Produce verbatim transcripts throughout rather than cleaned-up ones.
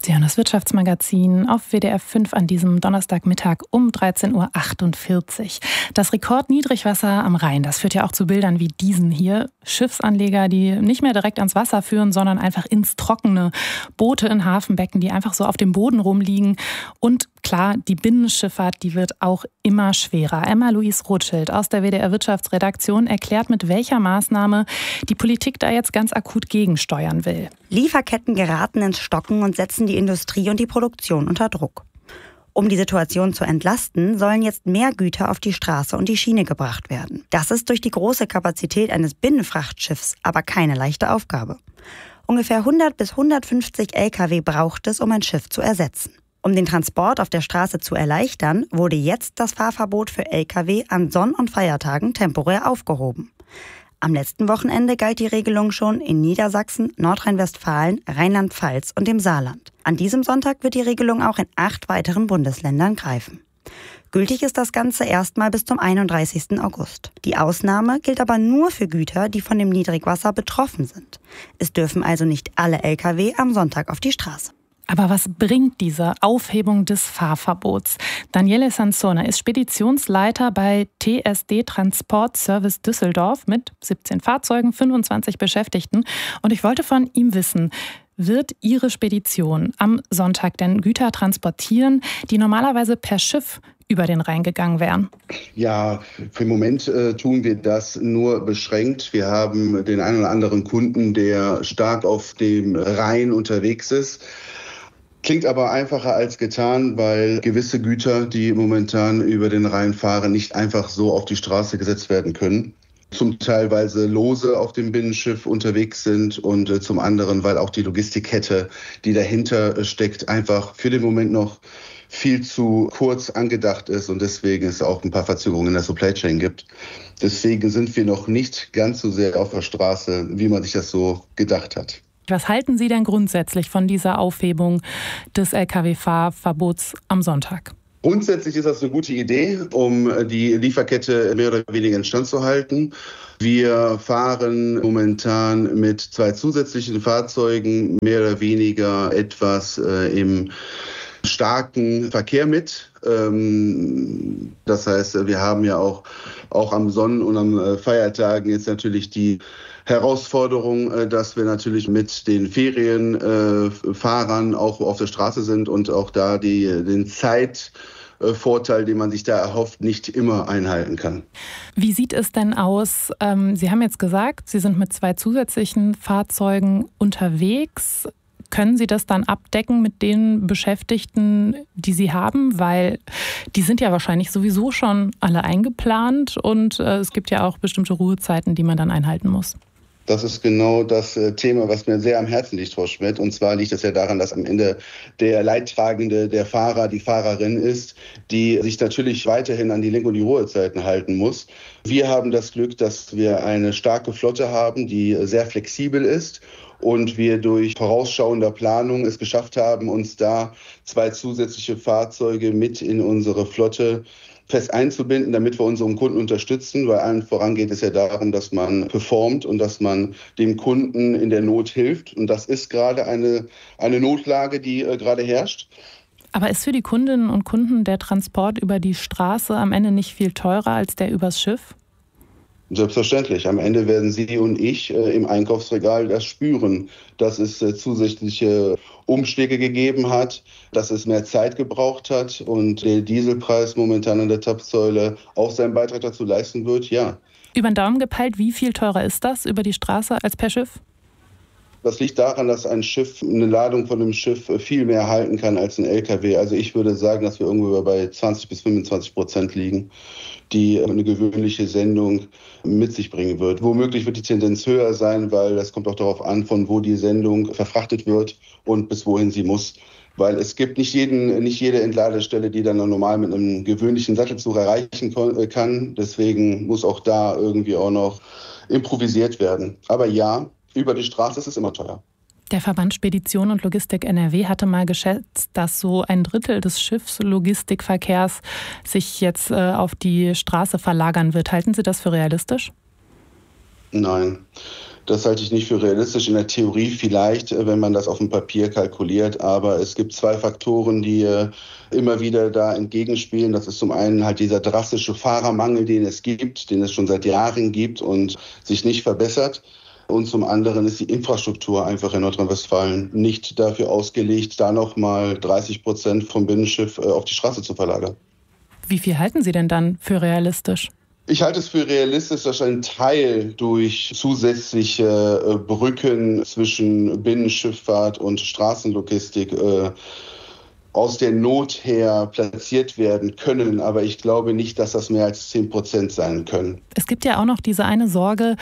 Sie hören das Wirtschaftsmagazin auf W D R fünf an diesem Donnerstagmittag um dreizehn Uhr achtundvierzig. Das Rekordniedrigwasser am Rhein, das führt ja auch zu Bildern wie diesen hier. Schiffsanleger, die nicht mehr direkt ans Wasser führen, sondern einfach ins Trockene. Boote in Hafenbecken, die einfach so auf dem Boden rumliegen. Und klar, die Binnenschifffahrt, die wird auch immer schwerer. Emma-Louise Rothschild aus der W D R Wirtschaftsredaktion erklärt, mit welcher Maßnahme die Politik da jetzt ganz akut gegensteuern will. Lieferketten geraten ins Stocken und setzen die Industrie und die Produktion unter Druck. Um die Situation zu entlasten, sollen jetzt mehr Güter auf die Straße und die Schiene gebracht werden. Das ist durch die große Kapazität eines Binnenfrachtschiffs aber keine leichte Aufgabe. Ungefähr hundert bis hundertfünfzig L K W braucht es, um ein Schiff zu ersetzen. Um den Transport auf der Straße zu erleichtern, wurde jetzt das Fahrverbot für L K W an Sonn- und Feiertagen temporär aufgehoben. Am letzten Wochenende galt die Regelung schon in Niedersachsen, Nordrhein-Westfalen, Rheinland-Pfalz und dem Saarland. An diesem Sonntag wird die Regelung auch in acht weiteren Bundesländern greifen. Gültig ist das Ganze erstmal bis zum einunddreißigsten August. Die Ausnahme gilt aber nur für Güter, die von dem Niedrigwasser betroffen sind. Es dürfen also nicht alle L K W am Sonntag auf die Straße. Aber was bringt diese Aufhebung des Fahrverbots? Daniele Sansone ist Speditionsleiter bei T S D Transport Service Düsseldorf mit siebzehn Fahrzeugen, fünfundzwanzig Beschäftigten. Und ich wollte von ihm wissen, wird Ihre Spedition am Sonntag denn Güter transportieren, die normalerweise per Schiff über den Rhein gegangen wären? Ja, für den Moment äh, tun wir das nur beschränkt. Wir haben den einen oder anderen Kunden, der stark auf dem Rhein unterwegs ist. Klingt aber einfacher als getan, weil gewisse Güter, die momentan über den Rhein fahren, nicht einfach so auf die Straße gesetzt werden können. Zum Teil, weil sie lose auf dem Binnenschiff unterwegs sind und äh, zum anderen, weil auch die Logistikkette, die dahinter steckt, einfach für den Moment noch viel zu kurz angedacht ist und deswegen es auch ein paar Verzögerungen in der Supply Chain gibt. Deswegen sind wir noch nicht ganz so sehr auf der Straße, wie man sich das so gedacht hat. Was halten Sie denn grundsätzlich von dieser Aufhebung des L K W-Fahrverbots am Sonntag? Grundsätzlich ist das eine gute Idee, um die Lieferkette mehr oder weniger in Stand zu halten. Wir fahren momentan mit zwei zusätzlichen Fahrzeugen mehr oder weniger etwas äh, im starken Verkehr mit. Ähm, das heißt, wir haben ja auch, auch am Sonn- und am Feiertagen jetzt natürlich die Herausforderung, dass wir natürlich mit den Ferienfahrern auch auf der Straße sind und auch da die, den Zeitvorteil, den man sich da erhofft, nicht immer einhalten kann. Wie sieht es denn aus? Sie haben jetzt gesagt, Sie sind mit zwei zusätzlichen Fahrzeugen unterwegs. Können Sie das dann abdecken mit den Beschäftigten, die Sie haben? Weil die sind ja wahrscheinlich sowieso schon alle eingeplant und es gibt ja auch bestimmte Ruhezeiten, die man dann einhalten muss. Das ist genau das Thema, was mir sehr am Herzen liegt, Frau Schmidt. Und zwar liegt es ja daran, dass am Ende der Leidtragende der Fahrer, die Fahrerin ist, die sich natürlich weiterhin an die Lenk- und die Ruhezeiten halten muss. Wir haben das Glück, dass wir eine starke Flotte haben, die sehr flexibel ist. Und wir durch vorausschauender Planung es geschafft haben, uns da zwei zusätzliche Fahrzeuge mit in unsere Flotte fest einzubinden, damit wir unseren Kunden unterstützen, weil allen voran geht es ja darum, dass man performt und dass man dem Kunden in der Not hilft. Und das ist gerade eine, eine Notlage, die äh, gerade herrscht. Aber ist für die Kundinnen und Kunden der Transport über die Straße am Ende nicht viel teurer als der übers Schiff? Selbstverständlich. Am Ende werden Sie und ich äh, im Einkaufsregal das spüren, dass es äh, zusätzliche Umschläge gegeben hat, dass es mehr Zeit gebraucht hat und der Dieselpreis momentan an der Zapfsäule auch seinen Beitrag dazu leisten wird, ja. Über den Daumen gepeilt, wie viel teurer ist das über die Straße als per Schiff? Das liegt daran, dass ein Schiff, eine Ladung von einem Schiff viel mehr halten kann als ein L K W. Also ich würde sagen, dass wir irgendwo bei zwanzig bis fünfundzwanzig Prozent liegen, die eine gewöhnliche Sendung mit sich bringen wird. Womöglich wird die Tendenz höher sein, weil das kommt auch darauf an, von wo die Sendung verfrachtet wird und bis wohin sie muss. Weil es gibt nicht jeden, nicht jede Entladestelle, die dann normal mit einem gewöhnlichen Sattelzug erreichen kann. Deswegen muss auch da irgendwie auch noch improvisiert werden. Aber ja, über die Straße ist es immer teuer. Der Verband Spedition und Logistik N R W hatte mal geschätzt, dass so ein Drittel des Schiffslogistikverkehrs sich jetzt äh, auf die Straße verlagern wird. Halten Sie das für realistisch? Nein. Das halte ich nicht für realistisch. In der Theorie vielleicht, wenn man das auf dem Papier kalkuliert. Aber es gibt zwei Faktoren, die immer wieder da entgegenspielen. Das ist zum einen halt dieser drastische Fahrermangel, den es gibt, den es schon seit Jahren gibt und sich nicht verbessert. Und zum anderen ist die Infrastruktur einfach in Nordrhein-Westfalen nicht dafür ausgelegt, da nochmal dreißig Prozent vom Binnenschiff auf die Straße zu verlagern. Wie viel halten Sie denn dann für realistisch? Ich halte es für realistisch, dass ein Teil durch zusätzliche Brücken zwischen Binnenschifffahrt und Straßenlogistik äh, aus der Not her platziert werden können. Aber ich glaube nicht, dass das mehr als zehn Prozent sein können. Es gibt ja auch noch diese eine Sorge,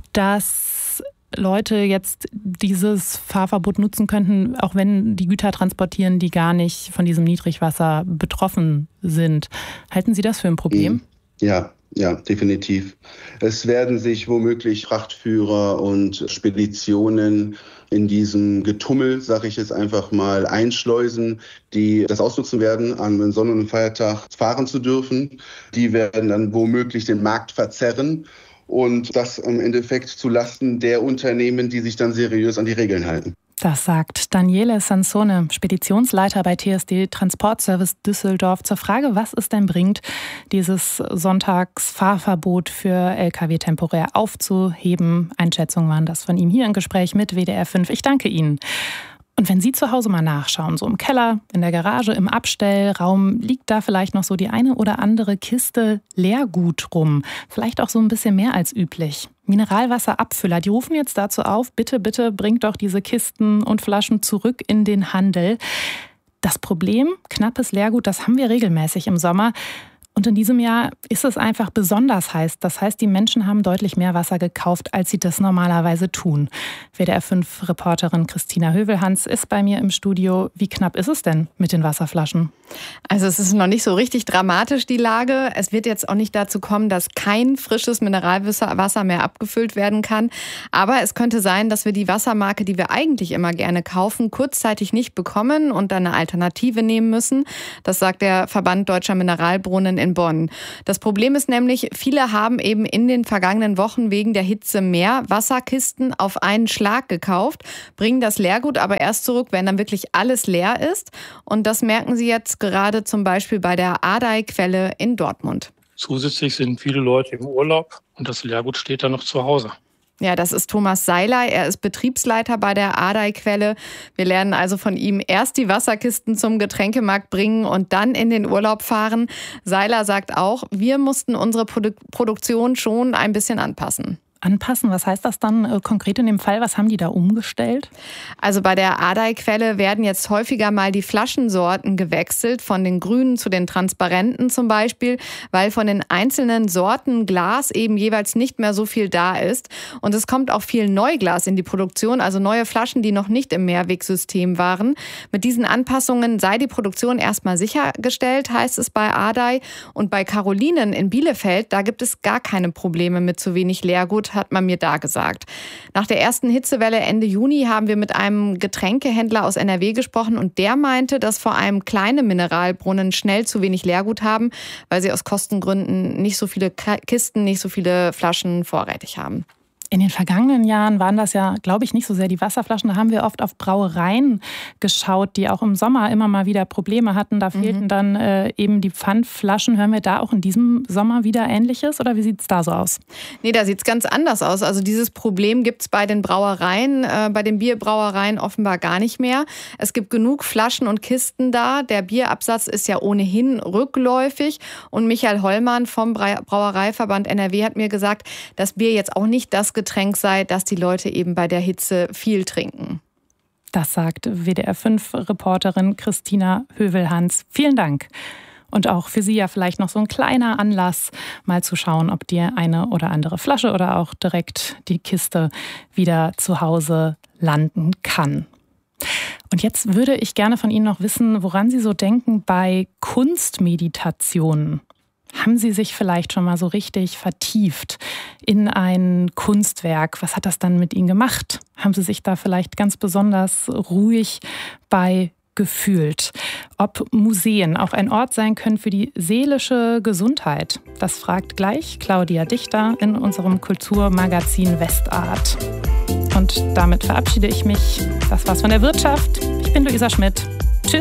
dass Leute jetzt dieses Fahrverbot nutzen könnten, auch wenn die Güter transportieren, die gar nicht von diesem Niedrigwasser betroffen sind. Halten Sie das für ein Problem? Ja. Ja, definitiv. Es werden sich womöglich Frachtführer und Speditionen in diesem Getummel, sage ich jetzt einfach mal, einschleusen, die das ausnutzen werden, an einem Sonn- und Feiertag fahren zu dürfen. Die werden dann womöglich den Markt verzerren und das im Endeffekt zulasten der Unternehmen, die sich dann seriös an die Regeln halten. Das sagt Daniele Sansone, Speditionsleiter bei T S D Transportservice Düsseldorf, zur Frage, was es denn bringt, dieses Sonntagsfahrverbot für L K W temporär aufzuheben. Einschätzungen waren das von ihm hier im Gespräch mit W D R fünf. Ich danke Ihnen. Und wenn Sie zu Hause mal nachschauen, so im Keller, in der Garage, im Abstellraum, liegt da vielleicht noch so die eine oder andere Kiste Leergut rum. Vielleicht auch so ein bisschen mehr als üblich. Mineralwasserabfüller, die rufen jetzt dazu auf, bitte, bitte bringt doch diese Kisten und Flaschen zurück in den Handel. Das Problem, knappes Leergut, das haben wir regelmäßig im Sommer. Und in diesem Jahr ist es einfach besonders heiß. Das heißt, die Menschen haben deutlich mehr Wasser gekauft, als sie das normalerweise tun. W D R fünf Reporterin Christina Hövelhans ist bei mir im Studio. Wie knapp ist es denn mit den Wasserflaschen? Also es ist noch nicht so richtig dramatisch, die Lage. Es wird jetzt auch nicht dazu kommen, dass kein frisches Mineralwasser mehr abgefüllt werden kann. Aber es könnte sein, dass wir die Wassermarke, die wir eigentlich immer gerne kaufen, kurzzeitig nicht bekommen und dann eine Alternative nehmen müssen. Das sagt der Verband Deutscher Mineralbrunnen in Bonn. Das Problem ist nämlich, viele haben eben in den vergangenen Wochen wegen der Hitze mehr Wasserkisten auf einen Schlag gekauft, bringen das Leergut aber erst zurück, wenn dann wirklich alles leer ist. Und das merken sie jetzt gerade zum Beispiel bei der Ardey-Quelle in Dortmund. Zusätzlich sind viele Leute im Urlaub und das Leergut steht dann noch zu Hause. Ja, das ist Thomas Seiler. Er ist Betriebsleiter bei der Ardey-Quelle. Wir lernen also von ihm erst die Wasserkisten zum Getränkemarkt bringen und dann in den Urlaub fahren. Seiler sagt auch, wir mussten unsere Produ- Produktion schon ein bisschen anpassen. Anpassen, was heißt das dann äh, konkret in dem Fall? Was haben die da umgestellt? Also bei der Ardey-Quelle werden jetzt häufiger mal die Flaschensorten gewechselt, von den grünen zu den transparenten zum Beispiel, weil von den einzelnen Sorten Glas eben jeweils nicht mehr so viel da ist. Und es kommt auch viel Neuglas in die Produktion, also neue Flaschen, die noch nicht im Mehrwegsystem waren. Mit diesen Anpassungen sei die Produktion erstmal sichergestellt, heißt es bei Ardey. Und bei Carolinen in Bielefeld, da gibt es gar keine Probleme mit zu wenig Leergut, hat man mir da gesagt. Nach der ersten Hitzewelle Ende Juni haben wir mit einem Getränkehändler aus N R W gesprochen und der meinte, dass vor allem kleine Mineralbrunnen schnell zu wenig Leergut haben, weil sie aus Kostengründen nicht so viele Kisten, nicht so viele Flaschen vorrätig haben. In den vergangenen Jahren waren das ja, glaube ich, nicht so sehr die Wasserflaschen. Da haben wir oft auf Brauereien geschaut, die auch im Sommer immer mal wieder Probleme hatten. Da mhm. fehlten dann äh, eben die Pfandflaschen. Hören wir da auch in diesem Sommer wieder Ähnliches oder wie sieht es da so aus? Nee, da sieht es ganz anders aus. Also dieses Problem gibt es bei den Brauereien, äh, bei den Bierbrauereien offenbar gar nicht mehr. Es gibt genug Flaschen und Kisten da. Der Bierabsatz ist ja ohnehin rückläufig. Und Michael Hollmann vom Brauereiverband N R W hat mir gesagt, dass Bier jetzt auch nicht das Getränk sei, dass die Leute eben bei der Hitze viel trinken. Das sagt W D R fünf Reporterin Christina Hövelhans. Vielen Dank. Und auch für Sie ja vielleicht noch so ein kleiner Anlass, mal zu schauen, ob die eine oder andere Flasche oder auch direkt die Kiste wieder zu Hause landen kann. Und jetzt würde ich gerne von Ihnen noch wissen, woran Sie so denken bei Kunstmeditationen. Haben Sie sich vielleicht schon mal so richtig vertieft in ein Kunstwerk? Was hat das dann mit Ihnen gemacht? Haben Sie sich da vielleicht ganz besonders ruhig bei gefühlt. Ob Museen auch ein Ort sein können für die seelische Gesundheit, das fragt gleich Claudia Dichter in unserem Kulturmagazin Westart. Und damit verabschiede ich mich. Das war's von der Wirtschaft. Ich bin Luisa Schmidt.